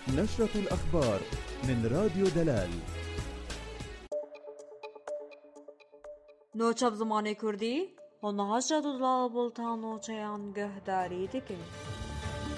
نشرة الأخبار من راديو دلال. نوچاب زمانی کردی؟ هنها جدول بولتان نوچیان گهداری دیگه.